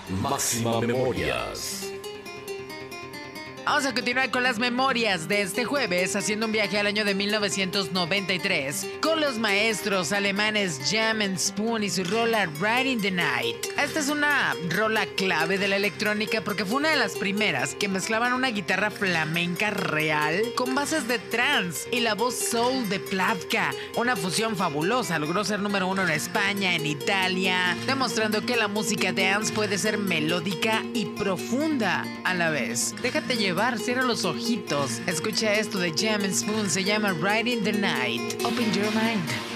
Máxima Memorias. Vamos a continuar con las memorias de este jueves, haciendo un viaje al año de 1993 con los maestros alemanes Jam and Spoon y su rola Riding the Night. Esta es una rola clave de la electrónica porque fue una de las primeras que mezclaban una guitarra flamenca real con bases de trance y la voz soul de Plavka. Una fusión fabulosa, logró ser número 1 en España, en Italia, demostrando que la música dance puede ser melódica y profunda a la vez. Déjate llevar. Cierra los ojitos. Escucha esto de Jam and Spoon. Se llama Riding the Night. Open your mind.